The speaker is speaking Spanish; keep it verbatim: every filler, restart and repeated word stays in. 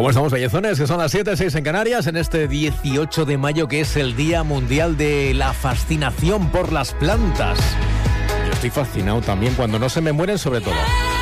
¿Cómo estamos, bellezones? Que son las siete, seis en Canarias, en este dieciocho de mayo, que es el Día Mundial de la Fascinación por las Plantas. Yo estoy fascinado también cuando no se me mueren, sobre todo.